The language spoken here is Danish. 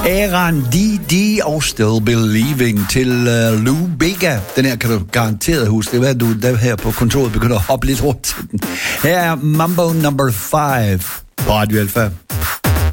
Aaron D.D. og Still Believing til Lou Bega. Den her kan du garanteret huske. Det er hvad du der her på kontoret begynder at hoppe lidt rundt til den. Her er Mambo number 5 på Radio Alpha.